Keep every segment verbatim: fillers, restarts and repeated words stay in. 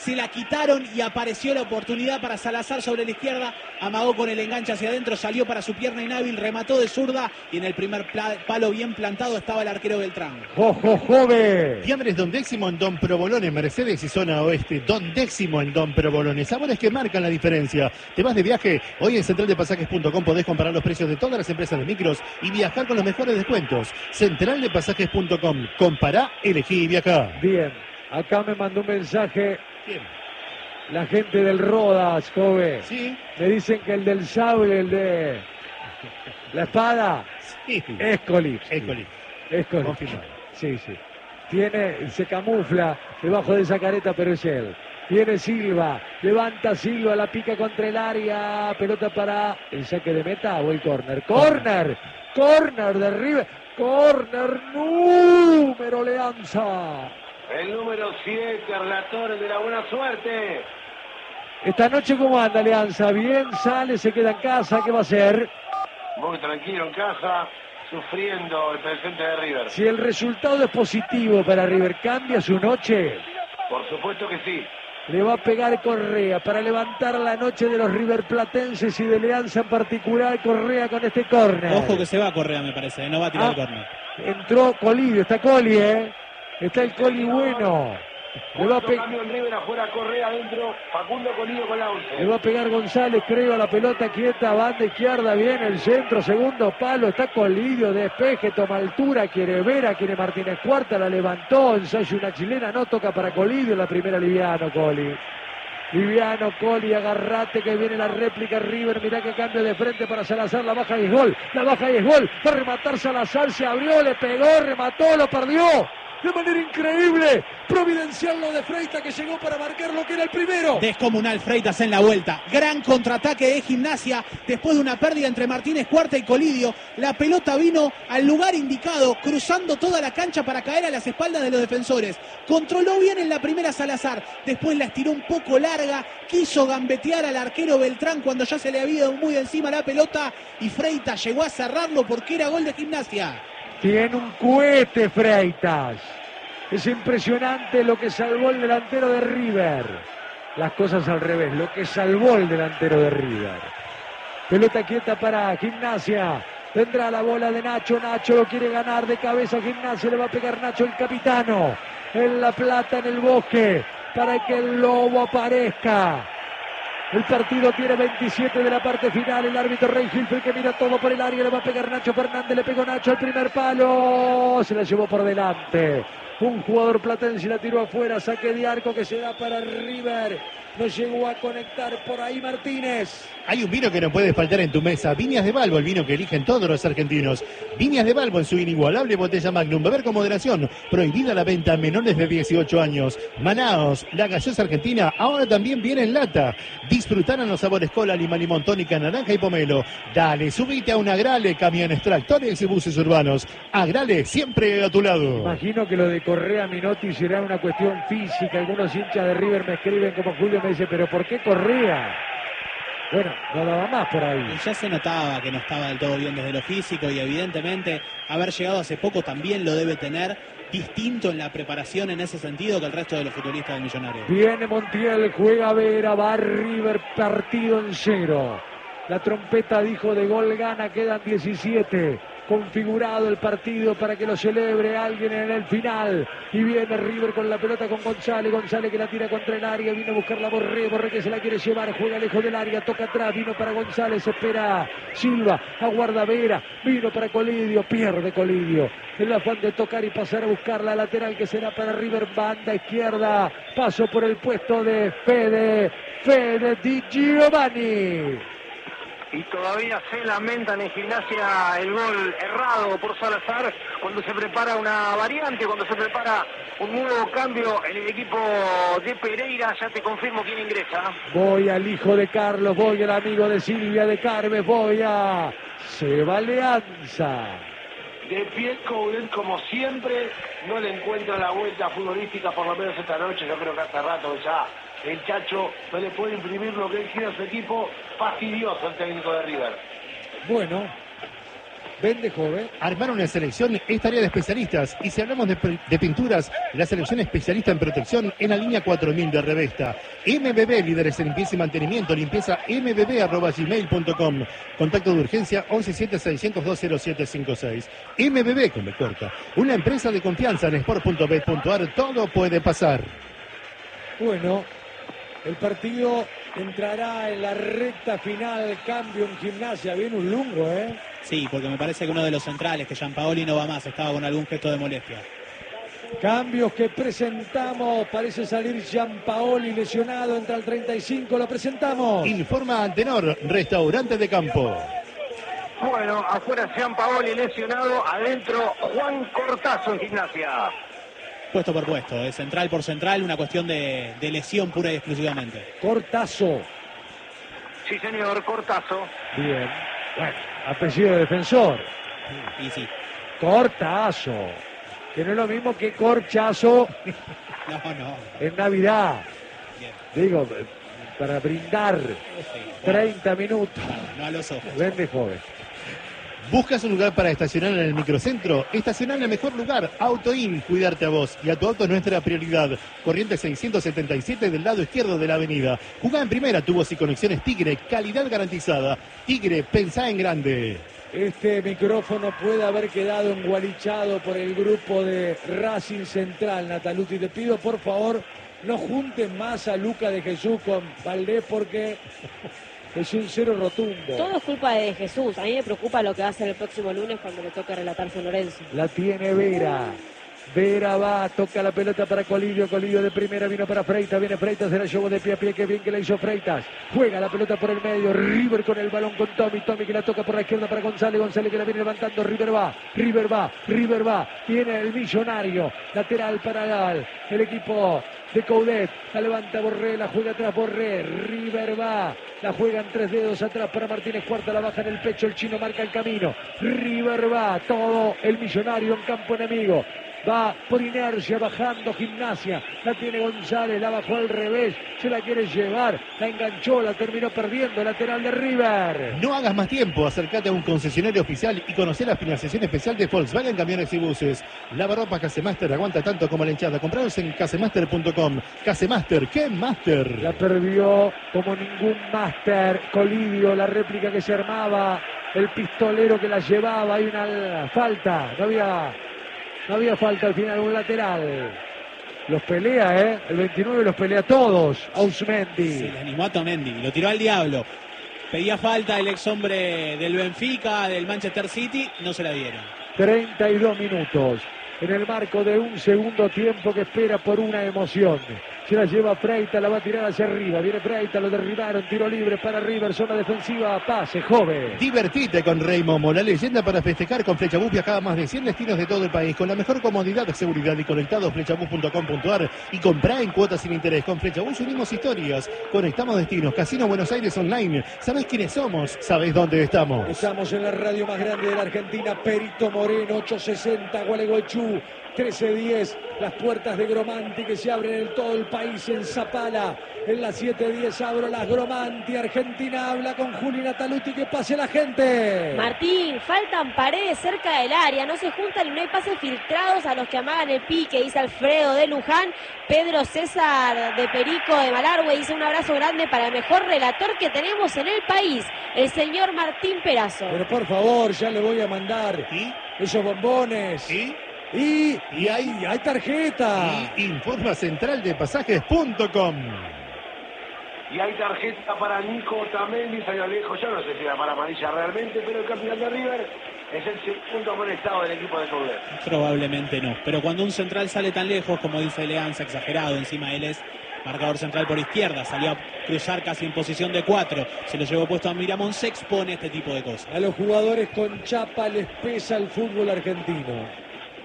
se la quitaron y apareció la oportunidad para Salazar sobre la izquierda, amagó con el enganche hacia adentro, salió para su pierna inhábil, remató de zurda y en el primer palo bien plantado estaba el arquero Beltrán. ¡Jo, jo, jove! Fiambres Don Décimo en Don Provolone, Mercedes y zona oeste. Don Décimo en Don Provolone. Sabores que marcan la diferencia. ¿Te vas de viaje? Hoy en central de pasajes punto com podés comparar los precios de todas las empresas de micros y viajar con los mejores descuentos. central de pasajes punto com. Compará, elegí y viajá. Bien, acá me mandó un mensaje Bien. la gente del Rodas, joven. Sí. Me dicen que el del sable, el de la espada, Sí. es Colipsky. Es Colipsky. Es Colipsky. Confirmado. Sí, sí. Tiene, se camufla debajo de esa careta, pero es él. Viene Silva, levanta Silva, la pica contra el área, pelota para el saque de meta o el córner. ¡Córner! ¡Córner de River! ¡Córner número Leanza! El número siete, relator de la buena suerte. Esta noche, ¿cómo anda Alianza? Bien, sale, se queda en casa, ¿qué va a hacer? Muy tranquilo en casa, sufriendo el presente de River. Si el resultado es positivo para River, ¿cambia su noche? Por supuesto que sí. Le va a pegar Correa para levantar la noche de los riverplatenses y de Alianza en particular. Correa con este córner. Ojo que se va Correa, me parece, no va a tirar Ah, el córner. Entró Colidio, está Coli, ¿eh? Está el Coli bueno. Le va a Otro pegar. cambio en River, afuera Correa, adentro Facundo Colidio con la once. Le va a pegar González, creo, a la pelota quieta, banda izquierda, viene el centro, segundo palo, está Colidio, despeje, toma altura, quiere Vera, quiere Martínez Cuarta, la levantó, ensayo una chilena, no toca para Colidio, la primera Liviano, Coli. Liviano, Coli, agarrate que viene la réplica River, mirá que cambio de frente para Salazar, la baja y es gol, la baja y es gol, va a rematar Salazar, se abrió, le pegó, remató, lo perdió. De manera increíble, providencial lo de Freitas que llegó para marcar lo que era el primero. Descomunal Freitas en la vuelta. Gran contraataque de Gimnasia después de una pérdida entre Martínez Cuarta y Colidio. La pelota vino al lugar indicado, cruzando toda la cancha para caer a las espaldas de los defensores. Controló bien en la primera Salazar, después la estiró un poco larga, quiso gambetear al arquero Beltrán cuando ya se le había ido muy encima la pelota y Freitas llegó a cerrarlo porque era gol de Gimnasia. Tiene un cohete Freitas. Es impresionante lo que salvó el delantero de River. Las cosas al revés, lo que salvó el delantero de River. Pelota quieta para Gimnasia. Tendrá la bola de Nacho. Nacho lo quiere ganar de cabeza. Gimnasia le va a pegar Nacho, el capitano. En La Plata, en el Bosque, para que el Lobo aparezca. El partido tiene veintisiete de la parte final. El árbitro Rey Gilfel que mira todo por el área. Le va a pegar Nacho Fernández. Le pegó Nacho al primer palo. Se la llevó por delante. Un jugador platense la tiró afuera. Saque de arco que se da para River. No llegó a conectar por ahí Martínez. Hay un vino que no puede faltar en tu mesa. Viñas de Balbo, el vino que eligen todos los argentinos. Viñas de Balbo en su inigualable botella Magnum. Beber con moderación. Prohibida la venta a menores de dieciocho años. Manaos, la gaseosa argentina, ahora también viene en lata. Disfrutarán los sabores cola, lima, limón, tónica, naranja y pomelo. Dale, subite a un Agrale, camiones, tractores y buses urbanos. Agrale, siempre a tu lado. Imagino que lo de Correa Minotti será una cuestión física. Algunos hinchas de River me escriben como Julio, me dice, pero ¿por qué Correa? Bueno, no daba más por ahí. Y ya se notaba que no estaba del todo bien desde lo físico y evidentemente haber llegado hace poco también lo debe tener distinto en la preparación en ese sentido que el resto de los futbolistas del Millonario. Viene Montiel, juega Vera, va River, partido en cero. La trompeta dijo de gol gana, quedan diecisiete. Configurado el partido para que lo celebre alguien en el final. Y viene River con la pelota con González. González que la tira contra el área. Vino a buscarla Borré. Borré que se la quiere llevar. Juega lejos del área. Toca atrás. Vino para González. Espera Silva. Aguarda Vera. Vino para Colidio. Pierde Colidio. El afán de tocar y pasar a buscar la lateral que será para River. Banda izquierda. Paso por el puesto de Fede. Fede Di Giovanni. Y todavía se lamentan en Gimnasia el gol errado por Salazar cuando se prepara una variante, cuando se prepara un nuevo cambio en el equipo de Pereira. Ya te confirmo quién ingresa. Voy al hijo de Carlos, voy al amigo de Silvia de Carmes, voy a Seba Leanza. De pie Coudet, como siempre, no le encuentra la vuelta futbolística, por lo menos esta noche. Yo creo que hace rato ya el Chacho no le puede imprimir lo que él quiere a su equipo. Fastidioso el técnico de River. Bueno, Vende joven. Armar una selección es tarea de especialistas. Y si hablamos de, de pinturas, la selección especialista en protección en la línea cuatro mil de Revesta. M B B, líderes en limpieza y mantenimiento. Limpieza m b b arroba gmail punto com. Contacto de urgencia once siete seiscientos dos cero siete cinco seis. M B B, con B corta. Una empresa de confianza en sport punto bet punto a r. Todo puede pasar. Bueno, el partido entrará en la recta final. Cambio en Gimnasia. Viene un lungo, ¿eh? Sí, porque me parece que uno de los centrales, que Gianpaoli no va más, estaba con algún gesto de molestia. Cambios que presentamos. Parece salir Gianpaoli lesionado. Entra al treinta y cinco. Lo presentamos. Informa Antenor, restaurante de campo. Bueno, afuera Gianpaoli lesionado, adentro Juan Cortazo en Gimnasia. Puesto por puesto, de central por central, una cuestión de, de lesión pura y exclusivamente. Cortazo. Sí, señor, Cortazo. Bien. Bueno, apellido de defensor. Y sí. Cortazo. Que no es lo mismo que corchazo No, no. en Navidad. Bien. Digo, para brindar Sí, treinta minutos. no a los ojos. Vende joven. ¿Buscas un lugar para estacionar en el microcentro? Estacionar en el mejor lugar. AutoIn, cuidarte a vos y a tu auto es nuestra prioridad. Corrientes seiscientos setenta y siete del lado izquierdo de la avenida. Jugá en primera, tubos y conexiones Tigre, calidad garantizada. Tigre, pensá en grande. Este micrófono puede haber quedado engualichado por el grupo de Racing Central. Nataluti, te pido por favor no junten más a Luca de Jesús con Valdés porque es un cero rotundo. Todo es culpa de Jesús. A mí me preocupa lo que va a hacer el próximo lunes cuando le toque relatar San Lorenzo. La tiene Vera. Vera va, toca la pelota para Colidio, Colidio de primera, vino para Freitas, viene Freitas, se la llevó de pie a pie, qué bien que la hizo Freitas. Juega la pelota por el medio, River con el balón con Tommy, Tommy que la toca por la izquierda para González, González que la viene levantando, River va, River va, River va, viene el millonario, lateral para el, el equipo de Coudet, la levanta Borré, la juega atrás Borré, River va, la juegan tres dedos atrás para Martínez Cuarta, la baja en el pecho, el chino marca el camino, River va, todo el millonario en campo enemigo. Va por inercia bajando Gimnasia, la tiene González, la bajó al revés, se la quiere llevar, la enganchó, la terminó perdiendo, lateral de River. No hagas más tiempo, acércate a un concesionario oficial y conoce la financiación especial de Volkswagen Camiones y Buses. Lavarropas Casemaster aguanta tanto como la hinchada. Comprados en casemaster punto com. Casemaster, ¿qué Master? La perdió como ningún Master, Colidio, la réplica que se armaba, el pistolero que la llevaba, hay una falta, no había... No había falta al final, un lateral. Los pelea, ¿eh? El veintinueve los pelea todos. Ausmendi. Se le animó a Tomendi, lo tiró al diablo. Pedía falta el ex hombre del Benfica, del Manchester City, no se la dieron. treinta y dos minutos. En el marco de un segundo tiempo que espera por una emoción. Se la lleva Freitas, la va a tirar hacia arriba. Viene Freitas, lo derribaron, tiro libre para River, zona defensiva, pase, joven. Divertite con Rey Momo, la leyenda para festejar con Flechabús. Viaja a más de cien destinos de todo el país con la mejor comodidad, seguridad y conectados. Flechabús punto com punto a r y comprá en cuotas sin interés. Con Flechabús unimos historias, conectamos destinos. Casino Buenos Aires Online. ¿Sabés quiénes somos? ¿Sabés dónde estamos? Estamos en la radio más grande de la Argentina, Perito Moreno, ochocientos sesenta, Gualeguaychú. trece diez, las puertas de Gromanti que se abren en todo el país, en Zapala, en las siete diez abro las Gromanti, Argentina habla con Juli Nataluti, que pase la gente. Martín, faltan paredes cerca del área, no se juntan y no hay pases filtrados a los que amagan el pique, dice Alfredo de Luján. Pedro César de Perico de Malargüe dice un abrazo grande para el mejor relator que tenemos en el país, el señor Martín Perazo. Pero por favor, ya le voy a mandar ¿Y? esos bombones. ¿Y? Y, y hay, hay tarjeta. Y informa central de pasajes punto com. Y hay tarjeta para Nico Otamendi, salió lejos, yo no sé si era para amarilla realmente, pero el capitán de River es el segundo amonestado del equipo de Coudet. Probablemente no, pero cuando un central sale tan lejos, como dice Leanza, exagerado, encima él es marcador central por izquierda, salió a cruzar casi en posición de cuatro, se lo llevó puesto a Miramón, se expone este tipo de cosas. A los jugadores con chapa les pesa el fútbol argentino.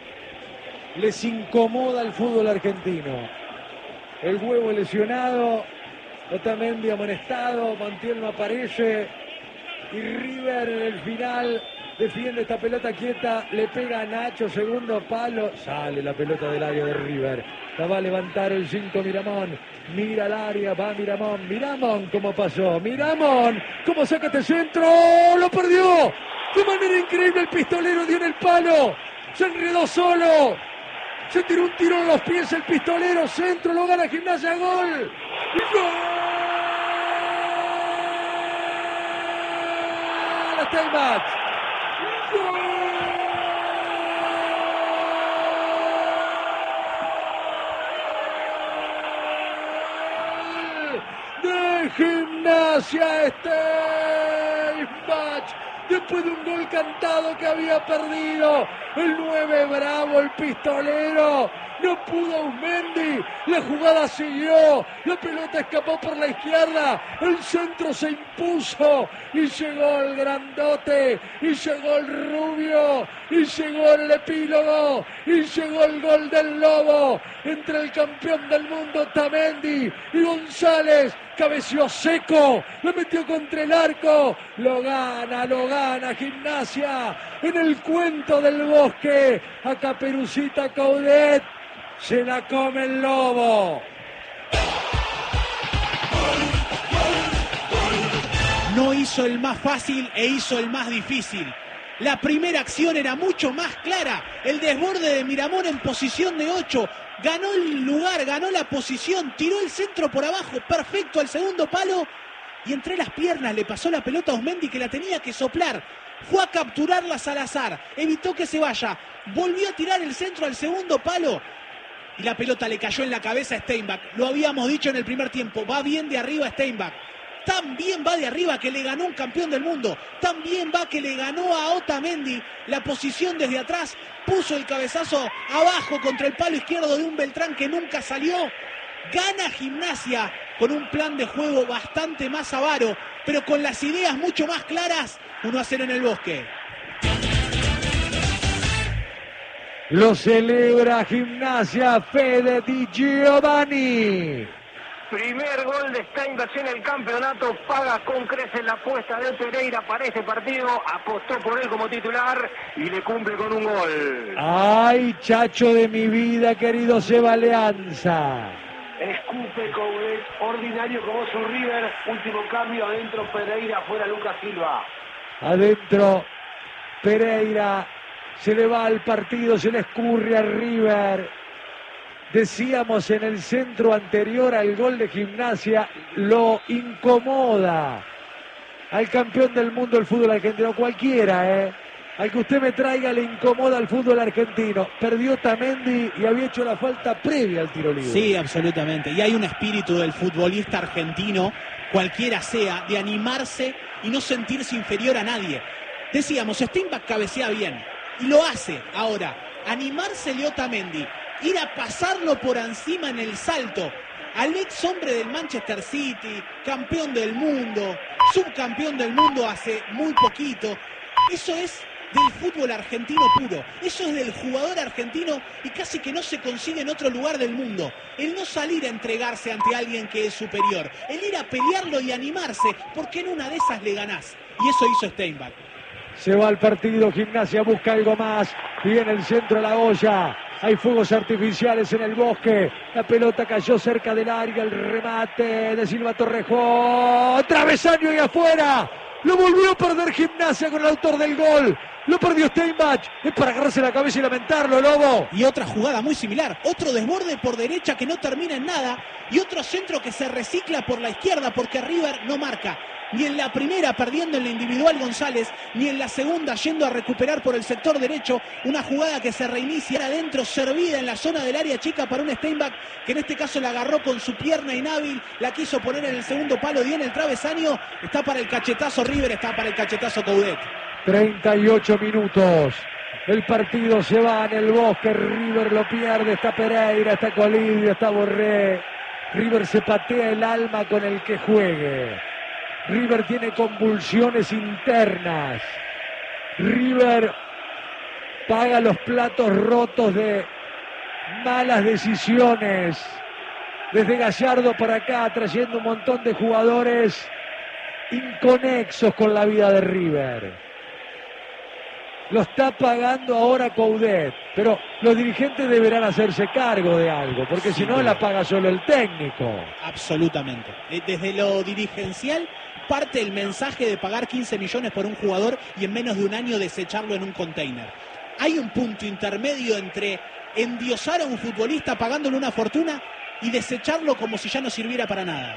Les incomoda el fútbol argentino. El huevo lesionado, Otamendi amonestado, Montiel no aparece y River en el final defiende esta pelota quieta, le pega a Nacho, segundo palo, sale la pelota del área de River. La va a levantar el cinco Miramón, mira al área, va Miramón, Miramón cómo pasó, Miramón, cómo saca este centro, lo perdió. De manera increíble el pistolero dio en el palo. Se enredó solo. Se tiró un tiro en los pies el pistolero. Centro, lo gana Gimnasia. Gol. ¡Gol! Steinbach. ¡Gol! De Gimnasia Steinbach. Después de un gol cantado que había perdido el nueve Bravo, el pistolero, no pudo Ausmendi, la jugada siguió, la pelota escapó por la izquierda, el centro se impuso y llegó el grandote, y llegó el rubio, y llegó el epílogo, y llegó el gol del Lobo entre el campeón del mundo Otamendi y González. Cabeció seco, lo metió contra el arco, lo gana, lo gana Gimnasia en el cuento del bosque. A Caperucita Coudet se la come el lobo. No hizo el más fácil e hizo el más difícil. La primera acción era mucho más clara. El desborde de Miramón en posición de ocho. Ganó el lugar, ganó la posición, tiró el centro por abajo, perfecto al segundo palo. Y entre las piernas le pasó la pelota a Ausmendi, que la tenía que soplar. Fue a capturarla Salazar, evitó que se vaya. Volvió a tirar el centro al segundo palo. Y la pelota le cayó en la cabeza a Steinbach. Lo habíamos dicho en el primer tiempo, va bien de arriba Steinbach. Tan bien va de arriba que le ganó un campeón del mundo. Tan bien va que le ganó a Otamendi la posición desde atrás. Puso el cabezazo abajo contra el palo izquierdo de un Beltrán que nunca salió. Gana Gimnasia con un plan de juego bastante más avaro, pero con las ideas mucho más claras. uno a cero en el Bosque. Lo celebra Gimnasia, Fede Di Giovanni. Primer gol de Steinbach en el campeonato, paga con creces la apuesta de Pereira para este partido, apostó por él como titular y le cumple con un gol. Ay, chacho de mi vida, querido Seba Leanza. Escupe Coudet, ordinario como su River, último cambio, adentro Pereira, afuera Lucas Silva. Adentro Pereira, se le va al partido, se le escurre a River. Decíamos en el centro anterior al gol de Gimnasia, lo incomoda al campeón del mundo del fútbol argentino, cualquiera, ¿eh? Al que usted me traiga le incomoda al fútbol argentino. Perdió Otamendi y había hecho la falta previa al tiro libre. Sí, absolutamente. Y hay un espíritu del futbolista argentino, cualquiera sea, de animarse y no sentirse inferior a nadie. Decíamos, Steinbach cabecea bien y lo hace ahora. Animársele Otamendi, ir a pasarlo por encima en el salto al ex hombre del Manchester City, campeón del mundo, subcampeón del mundo hace muy poquito. Eso es del fútbol argentino puro, eso es del jugador argentino y casi que no se consigue en otro lugar del mundo. El no salir a entregarse ante alguien que es superior, el ir a pelearlo y animarse, porque en una de esas le ganás. Y eso hizo Steinbach. Se va al partido, Gimnasia busca algo más, viene el centro a la olla. Hay fuegos artificiales en el Bosque. La pelota cayó cerca del área. El remate de Silva Torrejón. Travesaño y afuera. Lo volvió a perder Gimnasia con el autor del gol. Lo perdió Steinbach. Es para agarrarse la cabeza y lamentarlo, Lobo. Y otra jugada muy similar. Otro desborde por derecha que no termina en nada. Y otro centro que se recicla por la izquierda porque River no marca. Ni en la primera perdiendo en la individual González, ni en la segunda yendo a recuperar por el sector derecho. Una jugada que se reinicia adentro, servida en la zona del área chica para un Steinbach que en este caso la agarró con su pierna inhábil, la quiso poner en el segundo palo, dio en el travesaño. Está para el cachetazo River, está para el cachetazo Coudet. treinta y ocho minutos. El partido se va en el Bosque. River lo pierde. Está Pereira, está Colidio, está Borré. River se patea el alma con el que juegue. River tiene convulsiones internas. River paga los platos rotos de malas decisiones. Desde Gallardo por acá, trayendo un montón de jugadores inconexos con la vida de River. lo está pagando ahora Coudet, pero los dirigentes deberán hacerse cargo de algo, porque si no la paga solo el técnico. Absolutamente. Desde lo dirigencial parte el mensaje de pagar quince millones por un jugador y en menos de un año desecharlo en un container. Hay un punto intermedio entre endiosar a un futbolista pagándole una fortuna y desecharlo como si ya no sirviera para nada.